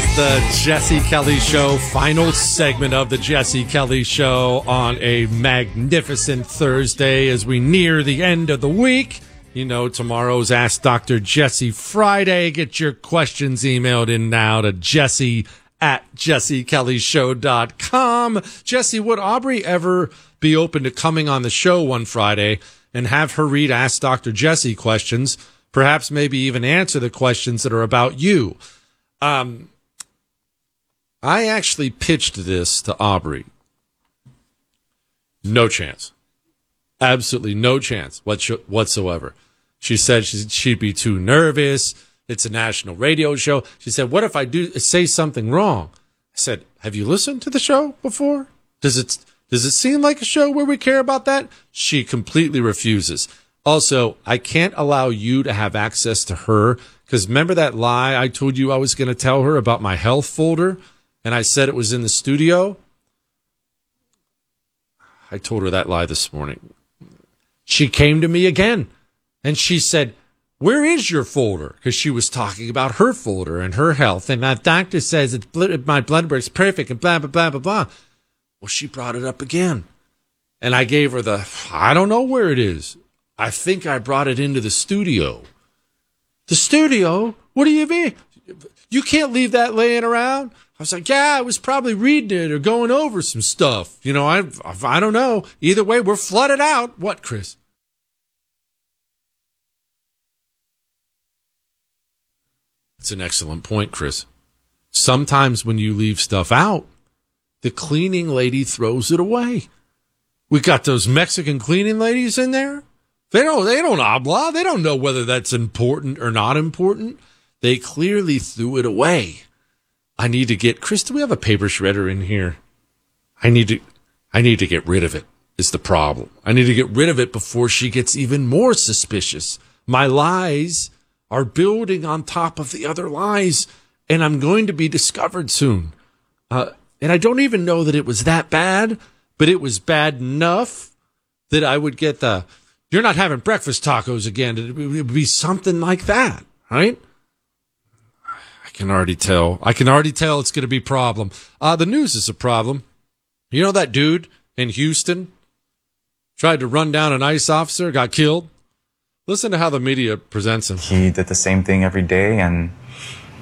the Jesse Kelly Show, final segment of the Jesse Kelly Show on a magnificent Thursday as we near the end of the week. You know, tomorrow's Ask Dr. Jesse Friday. Get your questions emailed in now to jesse@jessekellyshow.com. Jesse, would Aubrey ever be open to coming on the show one Friday and have her read Ask Dr. Jesse questions, perhaps maybe even answer the questions that are about you? I actually pitched this to Aubrey. No chance. Absolutely no chance whatsoever. She said she'd be too nervous. It's a national radio show. She said, what if I do say something wrong? I said, have you listened to the show before? Does it seem like a show where we care about that? She completely refuses. Also, I can't allow you to have access to her because remember that lie I told you I was going to tell her about my health folder? And I said it was in the studio? I told her that lie this morning. She came to me again, and she said, where is your folder? Because she was talking about her folder and her health, and my doctor says my blood work's perfect, and blah, blah, blah, blah, blah. Well, she brought it up again, and I gave her I don't know where it is. I think I brought it into the studio. The studio? What do you mean? You can't leave that laying around? I was like, yeah, I was probably reading it or going over some stuff. You know, I don't know. Either way, we're flooded out. What, Chris? That's an excellent point, Chris. Sometimes when you leave stuff out, the cleaning lady throws it away. We got those Mexican cleaning ladies in there. They don't habla. They don't know whether that's important or not important. They clearly threw it away. I need to get, Chris, do we have a paper shredder in here? I need to get rid of it, is the problem. I need to get rid of it before she gets even more suspicious. My lies are building on top of the other lies, and I'm going to be discovered soon. And I don't even know that it was that bad, but it was bad enough that I would get you're not having breakfast tacos again. It would be something like that, right? I can already tell it's going to be a problem. The news is a problem. You know that dude in Houston tried to run down an ICE officer, got killed? Listen to how the media presents him. He did the same thing every day, and